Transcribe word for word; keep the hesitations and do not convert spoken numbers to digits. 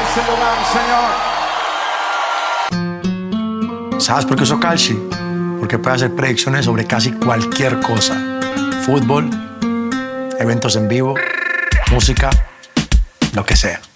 ese lugar, señor. ¿Sabes por qué uso Kalshi? Porque puede hacer predicciones sobre casi cualquier cosa. Fútbol, eventos en vivo, música, lo que sea.